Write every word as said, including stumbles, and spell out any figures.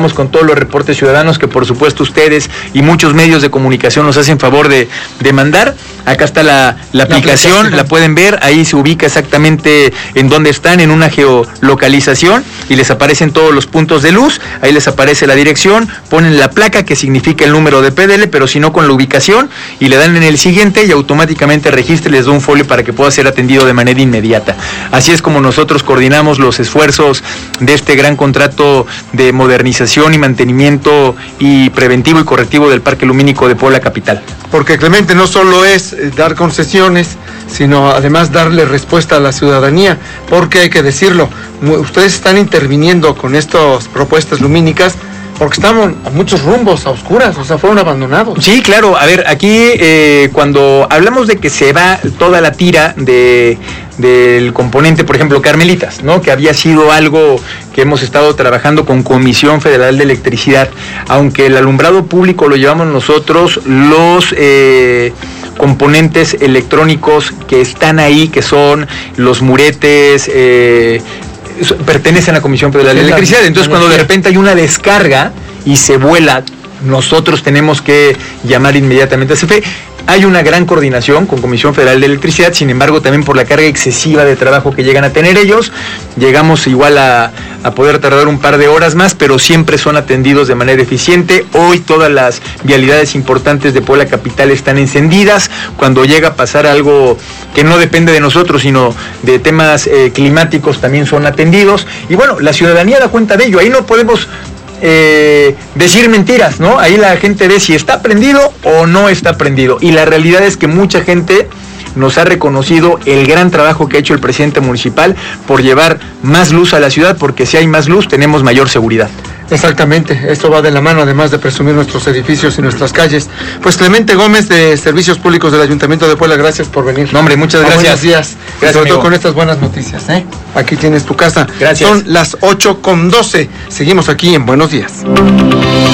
con todos los reportes ciudadanos que por supuesto ustedes y muchos medios de comunicación nos hacen favor de, de mandar. Acá está la, la aplicación, la, aplicación, la pueden ver, ahí se ubica exactamente en dónde están, en una geolocalización, y les aparecen todos los puntos de luz, ahí les aparece la dirección, ponen la placa que significa el número de P D L, pero si no con la ubicación, y le dan en el siguiente y automáticamente registra y les da un folio para que pueda ser atendido de manera inmediata. Así es como nosotros coordinamos los esfuerzos de este gran contrato de modernización y mantenimiento y preventivo y correctivo del Parque Lumínico de Puebla Capital. Porque, Clemente, no solo es dar concesiones, sino además darle respuesta a la ciudadanía, porque hay que decirlo, ustedes están interviniendo con estas propuestas lumínicas porque estamos a muchos rumbos, a oscuras, o sea, fueron abandonados. Sí, claro, a ver, aquí eh, cuando hablamos de que se va toda la tira de del componente, por ejemplo, Carmelitas, ¿no? Que había sido algo que hemos estado trabajando con Comisión Federal de Electricidad, aunque el alumbrado público lo llevamos nosotros, los eh, componentes electrónicos que están ahí, que son los muretes, eh, pertenecen a la Comisión Federal de Electricidad. Entonces, cuando de repente hay una descarga y se vuela, nosotros tenemos que llamar inmediatamente a C F E. Hay una gran coordinación con Comisión Federal de Electricidad, sin embargo, también por la carga excesiva de trabajo que llegan a tener ellos, llegamos igual a, a poder tardar un par de horas más, pero siempre son atendidos de manera eficiente. Hoy todas las vialidades importantes de Puebla Capital están encendidas. Cuando llega a pasar algo que no depende de nosotros, sino de temas eh, climáticos, también son atendidos. Y bueno, la ciudadanía da cuenta de ello. Ahí no podemos Eh, decir mentiras, ¿no? Ahí la gente ve si está prendido o no está prendido, y la realidad es que mucha gente nos ha reconocido el gran trabajo que ha hecho el presidente municipal por llevar más luz a la ciudad, porque si hay más luz tenemos mayor seguridad. Exactamente, esto va de la mano, además de presumir nuestros edificios y nuestras calles. Pues Clemente Gómez, de Servicios Públicos del Ayuntamiento de Puebla, gracias por venir. No, hombre, muchas gracias. Buenos días, gracias, y sobre amigo. todo con estas buenas noticias, ¿eh? Aquí tienes tu casa. Gracias. Son las ocho con doce, seguimos aquí en Buenos Días.